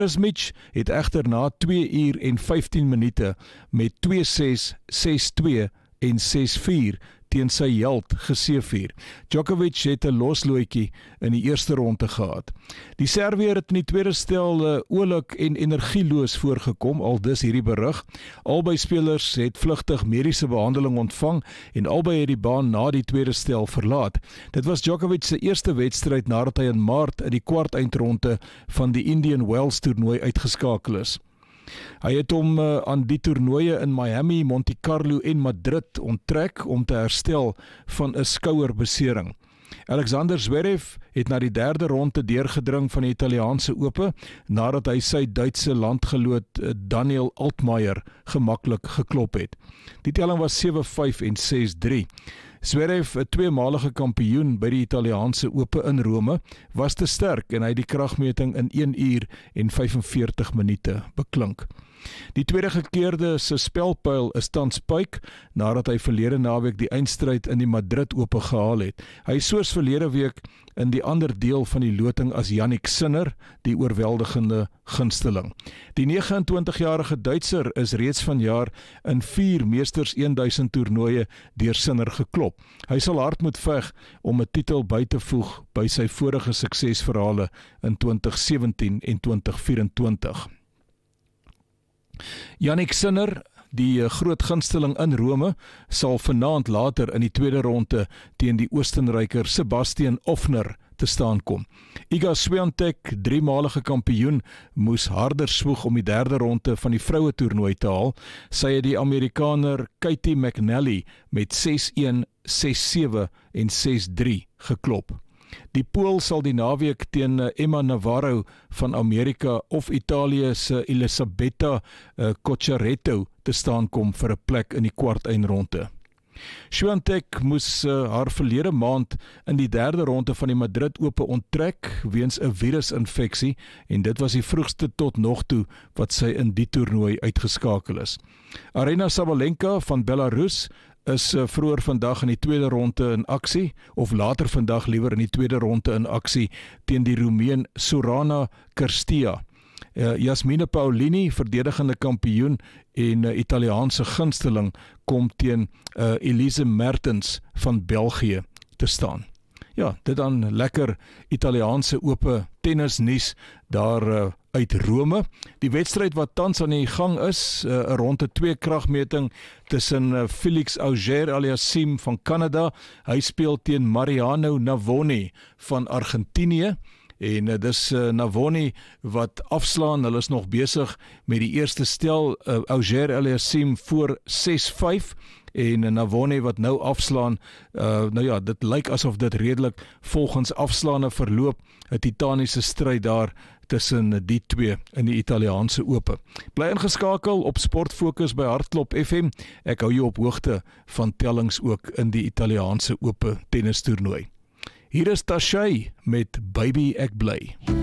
Smith het egter na 2 uur en 15 minute met 2-6, 6-2 en 6-4 teen sy held geseëvier. Djokovic het 'n loslootjie in die eerste ronde gehad. Die Serveër het in die tweede stel oulik en energieloos voorgekom, aldus hierdie berig. Albei spelers het vlugtig mediese behandeling ontvang en albei het die baan na die tweede stel verlaat. Dit was Djokovic se eerste wedstryd nadat hy in Maart in die kwartfinale van die Indian Wells toernooi uitgeskakel is. Hy het hom aan die toernooie in Miami, Monte Carlo en Madrid onttrek om te herstel van 'n skouerbesering. Alexander Zverev het na die derde ronde deurgedring van die Italiaanse Ope nadat hy sy Duitse landgenoot Daniel Altmaier gemaklik geklop het. Die telling was 7-5 en 6-3. Zverev, 'n tweemalige kampioen by die Italiaanse Ope in Rome, was te sterk en hy het die kragmeting in 1 uur en 45 minute beklink. Die tweede gekeerde se spelpyl is tans puik nadat hy verlede naweek die eindstryd in die Madrid Ope gehaal het. Hy is soos verlede week in die ander deel van die loting as Jannik Sinner, die oorweldigende gunsteling. Die 29-jarige Duitser is reeds vanjaar in 4 Meesters 1000 toernooie deur Sinner geklop. Hy sal hard moet veg om 'n titel by te voeg by sy vorige suksesverhale in 2017 en 2024. Jannik Sinner, die groot gunsteling in Rome, sal vanaand later in die tweede ronde teen die Oostenryker Sebastian Ofner te staan kom. Iga Swiatek, 3-malige kampioen, moes harder swoeg om die derde ronde van die vroue toernooi te haal. Sy het die Amerikaner Katie McNally met 6-1, 6-7 en 6-3 geklop. Die Pool sal die naweek teen Emma Navarro van Amerika of Italië se Elisabetta Cocciaretto te staan kom vir 'n plek in die kwartfinale. Swiatek moes haar verlede maand in die derde ronde van die Madrid Ope onttrek weens 'n virusinfeksie en dit was die vroegste tot nog toe wat sy in die toernooi uitgeskakel is. Aryna Sabalenka van Belarus is vroeër vandag in die tweede ronde in aksie, of later vandag liewer in die tweede ronde in aksie teen die Roemeen Sorana Cirstea. Jasmine Paolini, verdedigende kampioen en Italiaanse gunsteling, kom teen Elise Mertens van België te staan. Ja, dit dan lekker Italiaanse Ope tennisnuus daar uit Rome. Die wedstryd wat tans aan die gang is, 'n ronde 2 kragmeting tussen Felix Auger-Aliassime van Kanada. Hy speel teen Mariano Navoni van Argentinië. En dis Navoni wat afslaan. Hulle is nog besig met die eerste stel. Auger-Aliassime voor 6-5 en Navoni wat nou afslaan. Nou ja, dit lyk asof dit redelik volgens afslaande verloop. 'n titaniese stryd daar tussen die twee in die Italiaanse Ope. Bly ingeskakel op Sportfokus by Hartklop FM. Ek hou jou op hoogte van tellings ook in die Italiaanse Ope tennistoernooi. Hier is Tashay met Baby Ek Bly.